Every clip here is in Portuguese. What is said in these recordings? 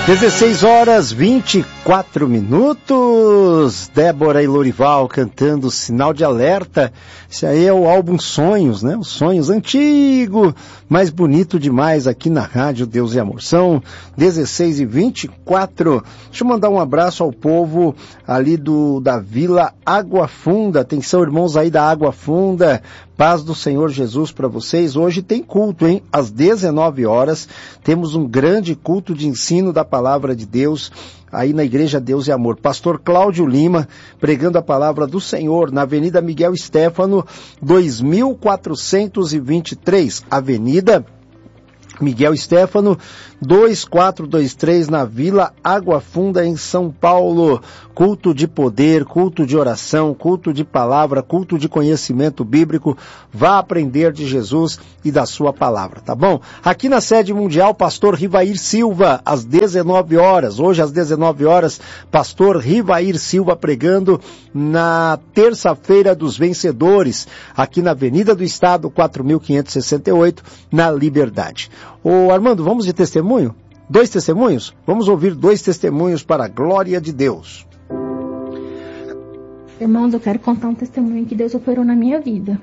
16 horas 24 minutos. Débora e Lorival cantando Sinal de Alerta. Esse aí é o álbum Sonhos, né? Os Sonhos antigo, mas bonito demais aqui na Rádio Deus e Amor. São 16h24. Deixa eu mandar um abraço ao povo ali da Vila Água Funda. Atenção, irmãos aí da Água Funda. Paz do Senhor Jesus para vocês. Hoje tem culto, hein? Às 19 horas temos um grande culto de ensino da Palavra de Deus aí na Igreja Deus e Amor. Pastor Cláudio Lima pregando a Palavra do Senhor na Avenida Miguel Stéfano, 2423. Avenida Miguel Stéfano, 2423, na Vila Água Funda, em São Paulo. Culto de poder, culto de oração, culto de palavra, culto de conhecimento bíblico. Vá aprender de Jesus e da sua palavra, tá bom? Aqui na sede mundial, pastor Rivair Silva, às 19 horas. Hoje, às 19 horas, pastor Rivair Silva pregando na terça-feira dos vencedores, aqui na Avenida do Estado, 4568, na Liberdade. Ô Armando, vamos de testemunho? 2 testemunhos? Vamos ouvir 2 testemunhos para a glória de Deus. Irmãos, eu quero contar um testemunho que Deus operou na minha vida.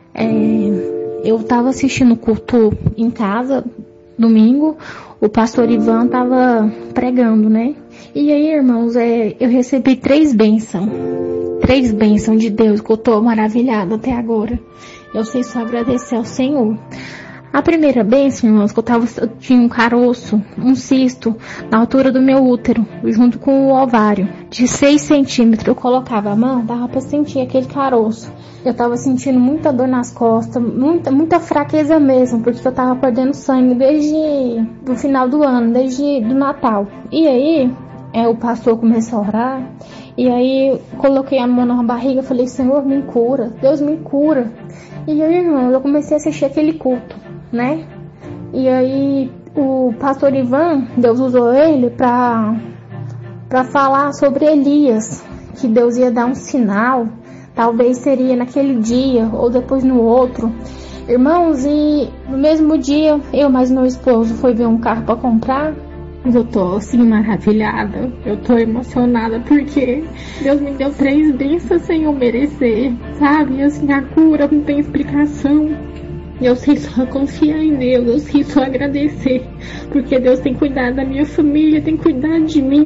Eu estava assistindo o culto em casa, domingo, o pastor Ivan estava pregando, né? E aí, irmãos, eu recebi 3 bênçãos. 3 bênçãos de Deus, que eu estou maravilhada até agora. Eu sei só agradecer ao Senhor. A primeira bênção, irmãos, que eu tinha um caroço, um cisto, na altura do meu útero, junto com o ovário, de 6 centímetros. Eu colocava a mão, dava para sentir aquele caroço. Eu estava sentindo muita dor nas costas, muita fraqueza mesmo, porque eu estava perdendo sangue desde o final do ano, desde do Natal. E aí, o pastor começou a orar, e aí coloquei a mão na barriga e falei, Senhor, me cura, Deus me cura. E aí, irmão, eu comecei a assistir aquele culto, né? E aí o pastor Ivan, Deus usou ele para falar sobre Elias, que Deus ia dar um sinal, talvez seria naquele dia ou depois no outro. Irmãos, e no mesmo dia eu mais meu esposo foi ver um carro para comprar. Mas eu tô assim maravilhada, eu tô emocionada porque Deus me deu 3 bênçãos sem eu merecer, sabe? Assim, a cura não tem explicação. Eu sei só confiar em Deus, eu sei só agradecer, porque Deus tem cuidado da minha família, tem cuidado de mim,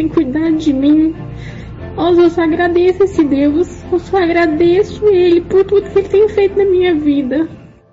Eu só agradeço esse Deus, eu só agradeço Ele por tudo que Ele tem feito na minha vida.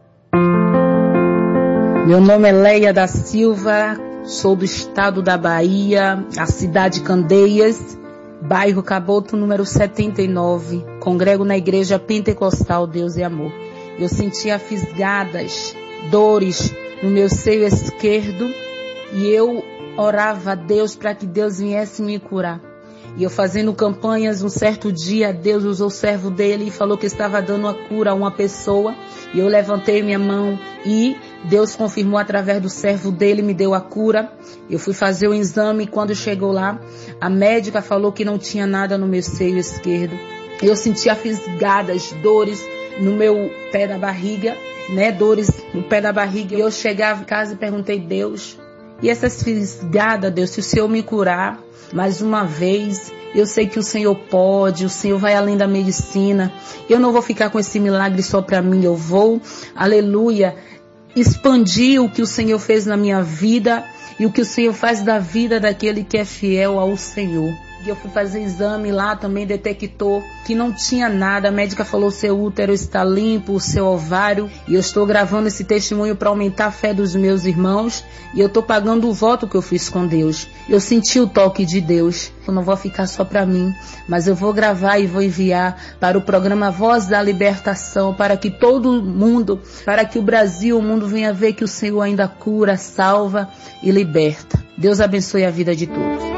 Meu nome é Leia da Silva, sou do estado da Bahia, a cidade de Candeias, bairro Caboto, número 79. Congrego na Igreja Pentecostal Deus e Amor. Eu sentia fisgadas, dores no meu seio esquerdo e eu orava a Deus para que Deus viesse me curar. E eu fazendo campanhas, um certo dia Deus usou o servo dele e falou que estava dando a cura a uma pessoa. E eu levantei minha mão e Deus confirmou através do servo dele, me deu a cura. Eu fui fazer o exame e quando chegou lá, a médica falou que não tinha nada no meu seio esquerdo. Eu sentia fisgadas, dores no meu pé da barriga, né? Dores no pé da barriga. Eu chegava em casa e perguntei, Deus, e essas fisgadas, Deus, se o Senhor me curar mais uma vez, eu sei que o Senhor pode, o Senhor vai além da medicina. Eu não vou ficar com esse milagre só para mim, eu vou, aleluia, expandir o que o Senhor fez na minha vida e o que o Senhor faz da vida daquele que é fiel ao Senhor. E eu fui fazer exame lá, também detectou que não tinha nada. A médica falou, seu útero está limpo, o seu ovário. E eu estou gravando esse testemunho para aumentar a fé dos meus irmãos. E eu estou pagando o voto que eu fiz com Deus. Eu senti o toque de Deus. Eu não vou ficar só para mim, mas eu vou gravar e vou enviar para o programa Voz da Libertação, para que todo mundo, para que o Brasil, o mundo venha ver que o Senhor ainda cura, salva e liberta. Deus abençoe a vida de todos.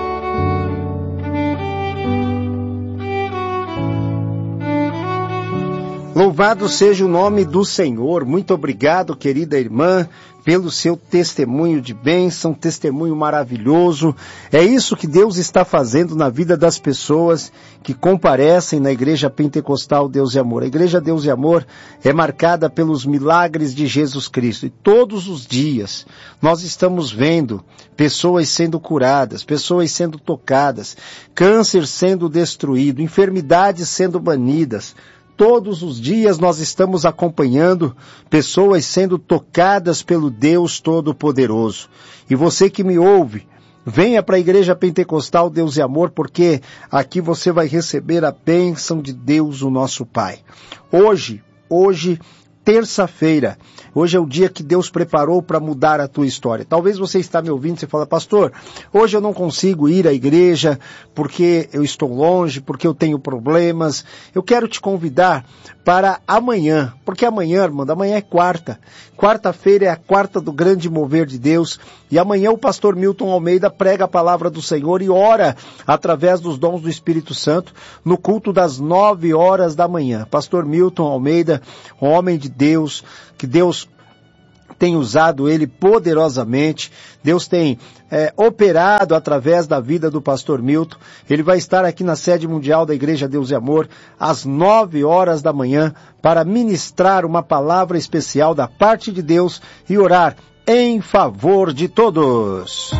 Louvado seja o nome do Senhor. Muito obrigado, querida irmã, pelo seu testemunho de bênção, testemunho maravilhoso. É isso que Deus está fazendo na vida das pessoas que comparecem na Igreja Pentecostal Deus e Amor. A Igreja Deus e Amor é marcada pelos milagres de Jesus Cristo. E todos os dias nós estamos vendo pessoas sendo curadas, pessoas sendo tocadas, câncer sendo destruído, enfermidades sendo banidas. Todos os dias nós estamos acompanhando pessoas sendo tocadas pelo Deus Todo-Poderoso. E você que me ouve, venha para a Igreja Pentecostal Deus e Amor, porque aqui você vai receber a bênção de Deus, o nosso Pai. Hoje, terça-feira, hoje é o dia que Deus preparou para mudar a tua história. Talvez você está me ouvindo e você fala, pastor, hoje eu não consigo ir à igreja porque eu estou longe, porque eu tenho problemas. Eu quero te convidar para amanhã, porque amanhã, irmã, amanhã é quarta. Quarta-feira é a quarta do grande mover de Deus. E amanhã o pastor Milton Almeida prega a palavra do Senhor e ora através dos dons do Espírito Santo no culto das 9 horas da manhã. Pastor Milton Almeida, um homem de Deus, que Deus tem usado ele poderosamente. Deus tem operado através da vida do pastor Milton. Ele vai estar aqui na sede mundial da Igreja Deus e Amor às 9 horas da manhã para ministrar uma palavra especial da parte de Deus e orar em favor de todos.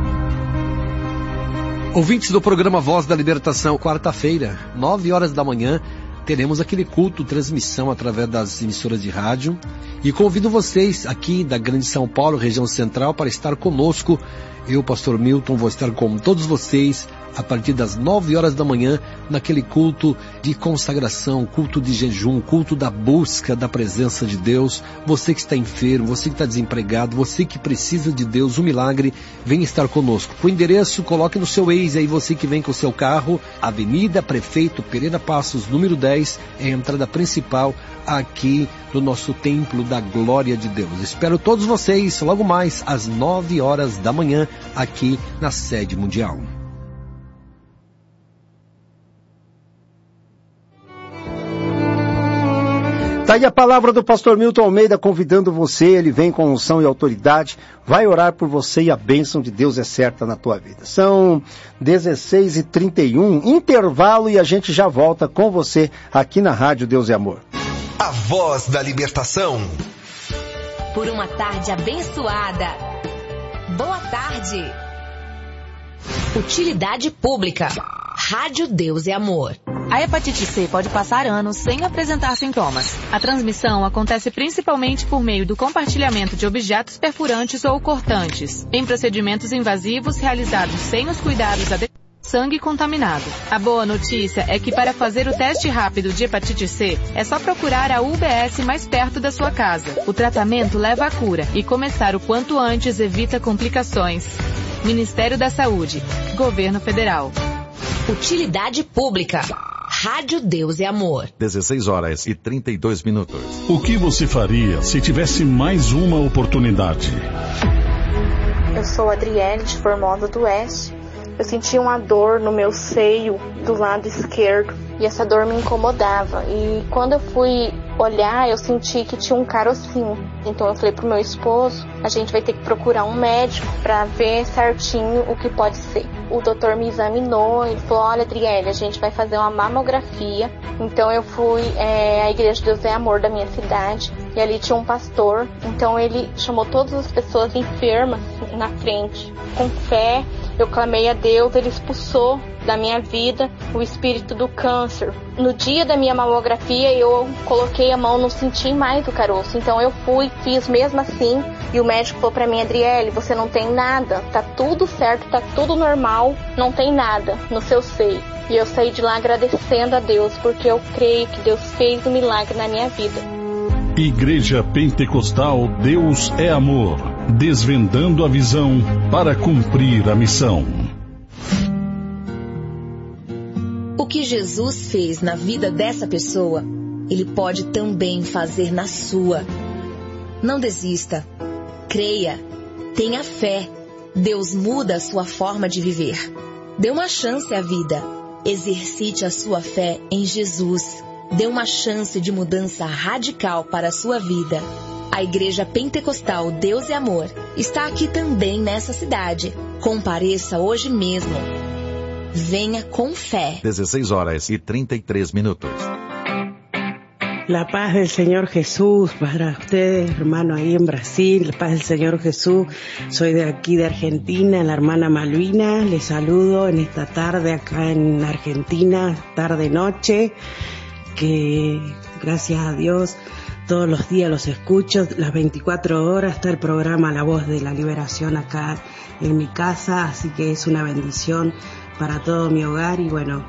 Ouvintes do programa Voz da Libertação, quarta-feira, 9 horas da manhã, teremos aquele culto, transmissão através das emissoras de rádio. E convido vocês aqui da Grande São Paulo, região central, para estar conosco. Eu, pastor Milton, vou estar com todos vocês a partir das 9 horas da manhã, naquele culto de consagração, culto de jejum, culto da busca da presença de Deus. Você que está enfermo, você que está desempregado, você que precisa de Deus, um milagre, vem estar conosco. O endereço, coloque no seu Waze aí, você que vem com o seu carro, Avenida Prefeito Pereira Passos, número 10, é a entrada principal aqui do nosso Templo da Glória de Deus. Espero todos vocês logo mais às 9 horas da manhã, aqui na sede mundial. Tá aí a palavra do pastor Milton Almeida convidando você, ele vem com unção e autoridade, vai orar por você e a bênção de Deus é certa na tua vida. São 16h31, intervalo e a gente já volta com você aqui na Rádio Deus e Amor. A Voz da Libertação. Por uma tarde abençoada. Boa tarde. Utilidade pública. Rádio Deus e Amor. A hepatite C pode passar anos sem apresentar sintomas. A transmissão acontece principalmente por meio do compartilhamento de objetos perfurantes ou cortantes, em procedimentos invasivos realizados sem os cuidados adequados. Sangue contaminado. A boa notícia é que para fazer o teste rápido de hepatite C, é só procurar a UBS mais perto da sua casa. O tratamento leva à cura e começar o quanto antes evita complicações. Ministério da Saúde. Governo Federal. Utilidade pública. Rádio Deus e Amor. 16h32. O que você faria se tivesse mais uma oportunidade? Eu sou Adriele de Formosa do Oeste. Eu sentia uma dor no meu seio do lado esquerdo e essa dor me incomodava. E quando eu fui olhar, eu senti que tinha um carocinho. Então eu falei pro meu esposo, a gente vai ter que procurar um médico para ver certinho o que pode ser. O doutor me examinou e falou, olha Adriele, a gente vai fazer uma mamografia. Então eu fui à Igreja Deus é Amor da minha cidade e ali tinha um pastor. Então ele chamou todas as pessoas enfermas na frente. Com fé, eu clamei a Deus, ele expulsou da minha vida o espírito do câncer. No dia da minha mamografia, eu coloquei a mão, não senti mais o caroço. Então eu fiz mesmo assim. E o médico falou pra mim, Adriele, você não tem nada. Tá tudo certo, tá tudo normal. Não tem nada no seu seio. E eu saí de lá agradecendo a Deus, porque eu creio que Deus fez um milagre na minha vida. Igreja Pentecostal Deus é Amor. Desvendando a visão para cumprir a missão. O que Jesus fez na vida dessa pessoa, Ele pode também fazer na sua. Não desista. Creia. Tenha fé. Deus muda a sua forma de viver. Dê uma chance à vida. Exercite a sua fé em Jesus. Dê uma chance de mudança radical para a sua vida. A Igreja Pentecostal Deus e Amor está aqui também nessa cidade. Compareça hoje mesmo. Venha com fé. 16h33. La paz del Señor Jesús para ustedes, hermano, ahí en Brasil. La paz del Señor Jesús. Soy de aquí de Argentina, la hermana Malvina. Les saludo en esta tarde acá en Argentina, tarde-noche. Que gracias a Dios todos los días los escucho. Las 24 horas está el programa La Voz de la Liberación acá en mi casa. Así que es una bendición para todo mi hogar. Y bueno,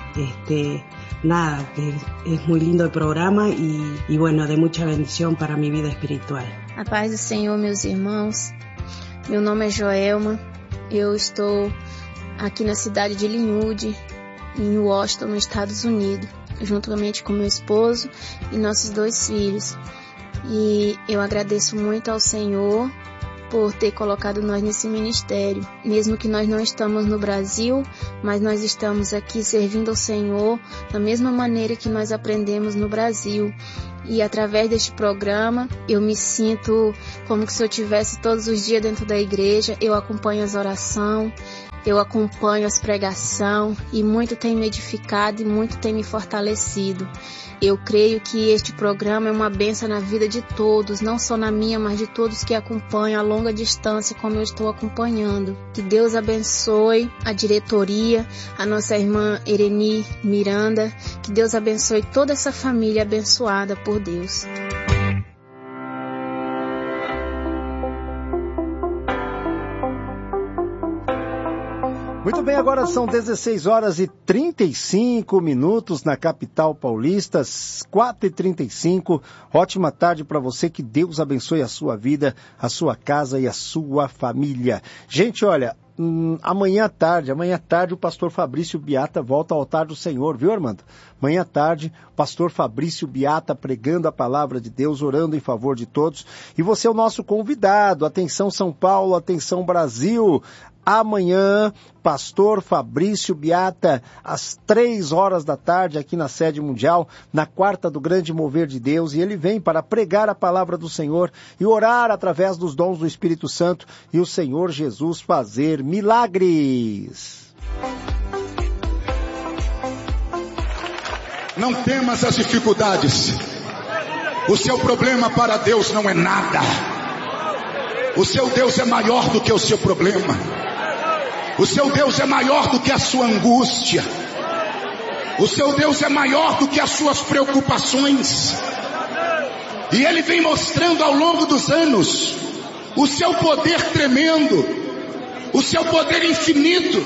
nada, que es muy lindo el programa y bueno, de mucha bendición para mi vida espiritual. A paz do Senhor, meus irmãos. Meu nome é Joelma. Eu estou aqui na cidade de Linwood, em Washington, nos Estados Unidos, juntamente com meu esposo e nossos 2 filhos. E eu agradeço muito ao Senhor por ter colocado nós nesse ministério. Mesmo que nós não estamos no Brasil, mas nós estamos aqui servindo ao Senhor da mesma maneira que nós aprendemos no Brasil. E através deste programa, eu me sinto como se eu estivesse todos os dias dentro da igreja. Eu acompanho as orações, eu acompanho as pregações e muito tem me edificado e muito tem me fortalecido. Eu creio que este programa é uma bênção na vida de todos, não só na minha, mas de todos que acompanham a longa distância, como eu estou acompanhando. Que Deus abençoe a diretoria, a nossa irmã Ereni Miranda, que Deus abençoe toda essa família abençoada por Deus. Muito bem, agora são 16h35 na capital paulista, 4h35. Ótima tarde para você, que Deus abençoe a sua vida, a sua casa e a sua família. Gente, olha, amanhã à tarde o pastor Fabrício Biata volta ao altar do Senhor, viu, Armando? Amanhã à tarde, o pastor Fabrício Biata pregando a palavra de Deus, orando em favor de todos. E você é o nosso convidado. Atenção São Paulo, atenção Brasil. Amanhã, pastor Fabrício Biata, às 3h da tarde, aqui na sede mundial, na quarta do grande mover de Deus, e ele vem para pregar a palavra do Senhor e orar através dos dons do Espírito Santo e o Senhor Jesus fazer milagres. Não temas as dificuldades. O seu problema para Deus não é nada. O seu Deus é maior do que o seu problema. O seu Deus é maior do que a sua angústia. O seu Deus é maior do que as suas preocupações. E Ele vem mostrando ao longo dos anos o seu poder tremendo, o seu poder infinito.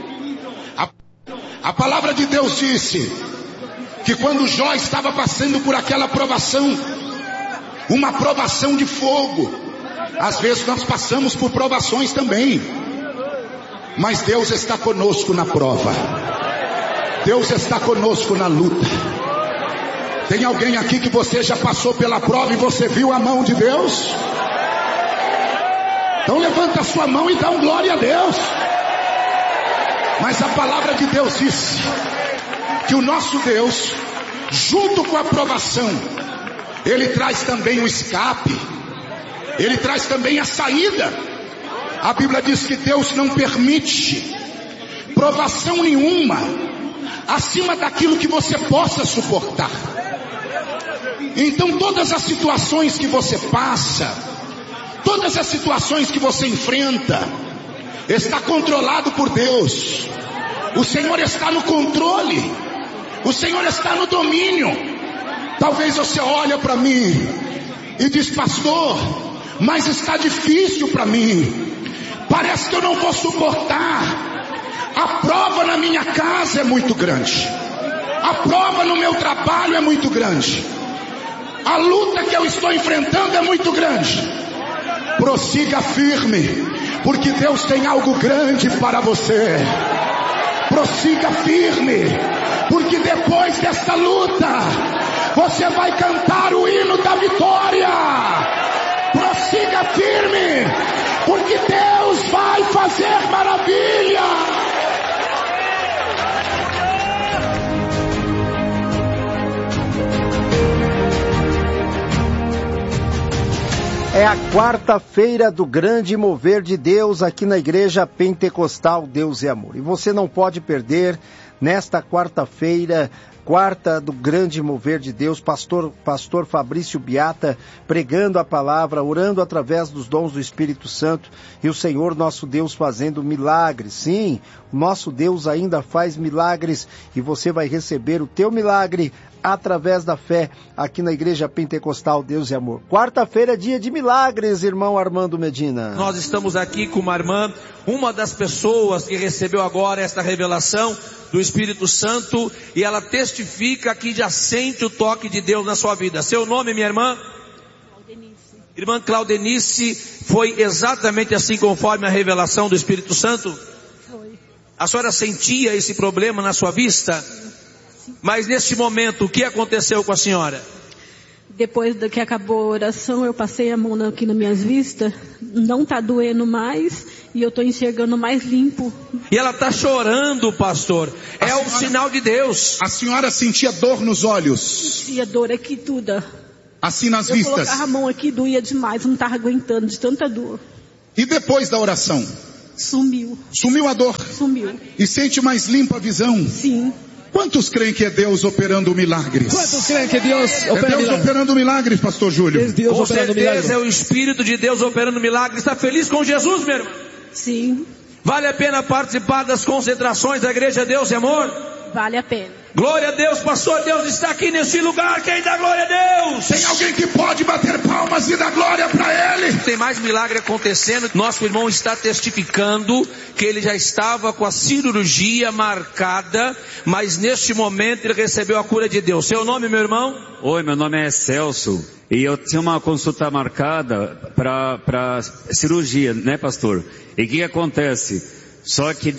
A palavra de Deus disse que quando Jó estava passando por aquela provação, uma provação de fogo, às vezes nós passamos por provações também, mas Deus está conosco na prova. Deus está conosco na luta. Tem alguém aqui que você já passou pela prova e você viu a mão de Deus? Então levanta a sua mão e dá um glória a Deus. Mas a palavra de Deus diz que o nosso Deus, junto com a provação, Ele traz também o escape. Ele traz também a saída. A Bíblia diz que Deus não permite provação nenhuma acima daquilo que você possa suportar. Então todas as situações que você passa, todas as situações que você enfrenta, está controlado por Deus. O Senhor está no controle. O Senhor está no domínio. Talvez você olhe para mim e diz: pastor, mas está difícil para mim. Parece que eu não vou suportar. A prova na minha casa é muito grande. A prova no meu trabalho é muito grande. A luta que eu estou enfrentando é muito grande. Prossiga firme, porque Deus tem algo grande para você. Prossiga firme, porque depois desta luta, você vai cantar o hino da vitória. Prossiga firme, porque Deus vai fazer maravilha. É a quarta-feira do grande mover de Deus aqui na Igreja Pentecostal Deus é Amor. E você não pode perder nesta quarta-feira, quarta do grande mover de Deus, pastor Fabrício Biata pregando a palavra, orando através dos dons do Espírito Santo e o Senhor nosso Deus fazendo milagres. Sim, o nosso Deus ainda faz milagres e você vai receber o teu milagre através da fé aqui na Igreja Pentecostal Deus e Amor. Quarta-feira é dia de milagres, irmão Armando Medina. Nós estamos aqui com uma irmã, uma das pessoas que recebeu agora esta revelação do Espírito Santo, e ela testifica que já sente o toque de Deus na sua vida. Seu nome, minha irmã? Claudenice. Irmã Claudenice, foi exatamente assim conforme a revelação do Espírito Santo? Foi. A senhora sentia esse problema na sua vista? Sim. Mas nesse momento, o que aconteceu com a senhora? Depois que acabou a oração, eu passei a mão aqui nas minhas vistas, não está doendo mais e eu estou enxergando mais limpo. E ela está chorando, pastor. É um sinal de Deus. A senhora sentia dor nos olhos? Sentia dor aqui tudo. Assim nas vistas? Eu colocava a mão aqui, doía demais, não estava aguentando de tanta dor. E depois da oração? Sumiu. Sumiu a dor? Sumiu. E sente mais limpa a visão? Sim. Quantos creem que é Deus operando milagres? Quantos creem que é Deus operando milagres, pastor Júlio? Com certeza é o Espírito de Deus operando milagres. Está feliz com Jesus, meu irmão? Sim. Vale a pena participar das concentrações da Igreja Deus e Amor? Vale a pena. Glória a Deus, pastor, Deus está aqui nesse lugar. Quem dá glória a Deus? Tem alguém que pode bater palmas e dar glória para Ele? Tem mais milagre acontecendo. Nosso irmão está testificando que ele já estava com a cirurgia marcada, mas neste momento ele recebeu a cura de Deus. Seu nome, meu irmão? Oi, meu nome é Celso. E eu tinha uma consulta marcada para cirurgia, né, pastor? E o que acontece? Só que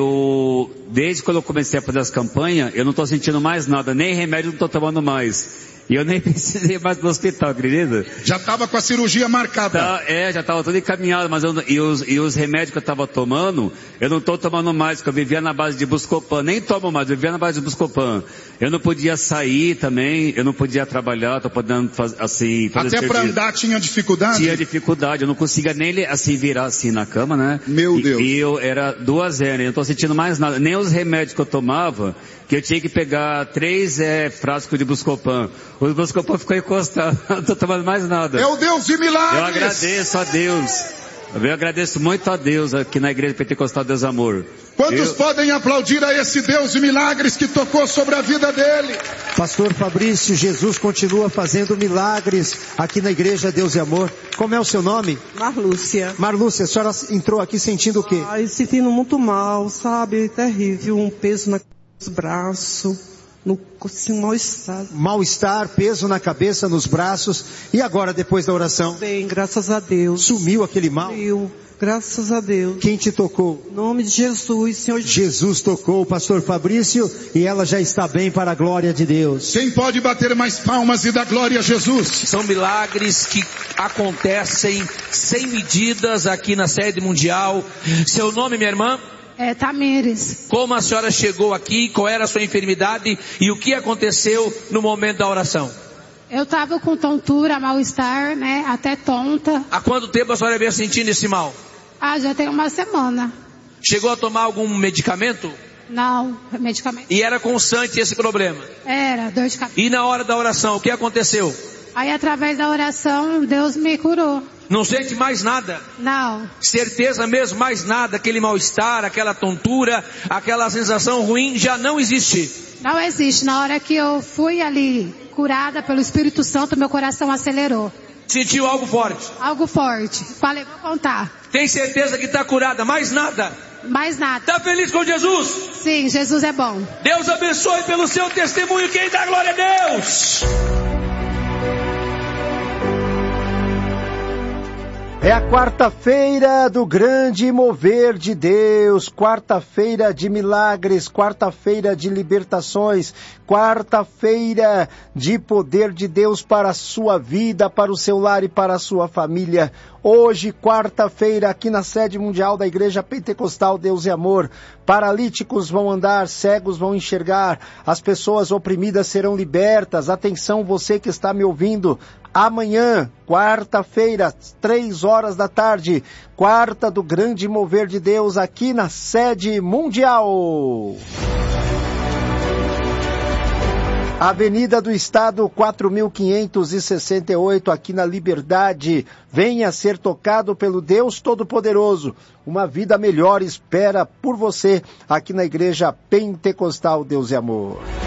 desde quando eu comecei a fazer as campanhas, eu não estou sentindo mais nada, nem remédio não estou tomando mais. E eu nem precisei mais do hospital, acredita? Já estava com a cirurgia marcada. Já estava tudo encaminhado, mas os remédios que eu estava tomando, eu não estou tomando mais, porque eu vivia na base de Buscopan, nem tomo mais, eu vivia na base de Buscopan. Eu não podia sair também, eu não podia trabalhar, estou podendo fazer assim... Até para andar tinha dificuldade? Tinha dificuldade, eu não conseguia nem assim virar assim na cama, né? Meu Deus. E eu era 2 horas, eu não estou sentindo mais nada, nem os remédios que eu tomava, que eu tinha que pegar 3 frascos de Buscopan. O Buscopan ficou encostado, não estou tomando mais nada. É o Deus de milagres. Eu agradeço a Deus. Eu agradeço muito a Deus aqui na Igreja Pentecostal Deus Amor. Quantos podem aplaudir a esse Deus de milagres que tocou sobre a vida dele? Pastor Fabrício, Jesus continua fazendo milagres aqui na Igreja Deus e Amor. Como é o seu nome? Marlúcia. Marlúcia, a senhora entrou aqui sentindo o quê? Sentindo muito mal, sabe? Terrível, um peso nos braços. Um mal-estar. Mal-estar, peso na cabeça, nos braços. E agora, depois da oração? Bem, graças a Deus. Sumiu aquele mal? Sumiu, graças a Deus. Quem te tocou? Em nome de Jesus, Senhor. Jesus tocou o pastor Fabrício e ela já está bem para a glória de Deus. Quem pode bater mais palmas e dar glória a Jesus? São milagres que acontecem sem medidas aqui na sede mundial. Seu nome, minha irmã? Tamires. Como a senhora chegou aqui, qual era a sua enfermidade e o que aconteceu no momento da oração? Eu estava com tontura, mal-estar, né, até tonta. Há quanto tempo a senhora veio sentindo esse mal? Já tem uma semana. Chegou a tomar algum medicamento? Não, medicamento. E era constante esse problema? Era, dor de cabeça. E na hora da oração, o que aconteceu? Aí através da oração, Deus me curou. Não sente mais nada? Não. Certeza mesmo, mais nada, aquele mal-estar, aquela tontura, aquela sensação ruim já não existe? Não existe. Na hora que eu fui ali curada pelo Espírito Santo, meu coração acelerou. Sentiu algo forte? Algo forte. Falei, vou contar. Tem certeza que está curada? Mais nada? Mais nada. Está feliz com Jesus? Sim, Jesus é bom. Deus abençoe pelo seu testemunho. Quem dá glória a Deus? É a quarta-feira do grande mover de Deus, quarta-feira de milagres, quarta-feira de libertações, quarta-feira de poder de Deus para a sua vida, para o seu lar e para a sua família. Hoje, quarta-feira, aqui na sede mundial da Igreja Pentecostal Deus e Amor, paralíticos vão andar, cegos vão enxergar, as pessoas oprimidas serão libertas. Atenção, você que está me ouvindo, amanhã, quarta-feira, 3 da tarde, quarta do grande mover de Deus aqui na sede mundial. Avenida do Estado 4568, aqui na Liberdade. Venha ser tocado pelo Deus Todo-Poderoso. Uma vida melhor espera por você aqui na Igreja Pentecostal Deus e Amor.